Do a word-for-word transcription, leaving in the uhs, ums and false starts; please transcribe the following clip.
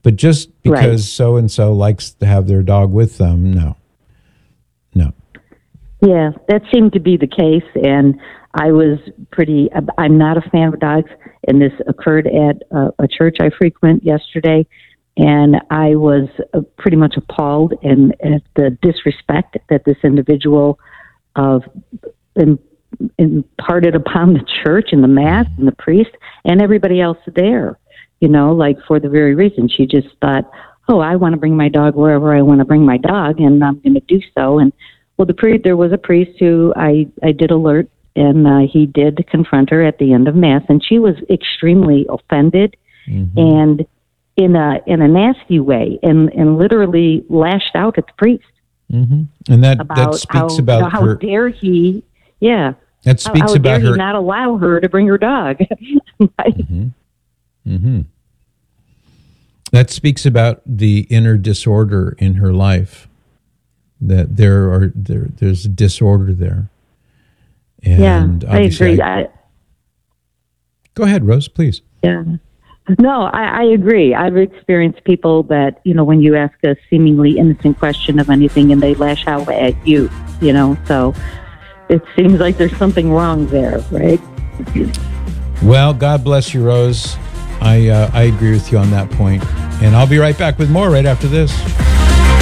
But just because so and so likes to have their dog with them, no, no. Yeah, that seemed to be the case, and I was pretty. I'm not a fan of dogs, and this occurred at a, a church I frequent yesterday, and I was uh, pretty much appalled and at the disrespect that this individual of uh, imparted upon the church and the mass and the priest and everybody else there. You know, like for the very reason she just thought, oh, I want to bring my dog wherever I want to bring my dog, and I'm going to do so. And well, the priest, there was a priest who I, I did alert, and uh, he did confront her at the end of mass, and she was extremely offended mm-hmm. and in a in a nasty way, and, and literally lashed out at the priest. Mm-hmm. And that, about that speaks how, about you know, how her. dare he? Yeah, that speaks how, how about dare her. He not allow her to bring her dog. mm-hmm. Mm-hmm. That speaks about the inner disorder in her life. That there are there there's disorder there. And yeah, I agree. I, I, go ahead, Rose, please. Yeah. No, I, I agree. I've experienced people that, you know, when you ask a seemingly innocent question of anything and they lash out at you, you know, so it seems like there's something wrong there, right? Well, God bless you, Rose. I uh, I agree with you on that point. And I'll be right back with more right after this.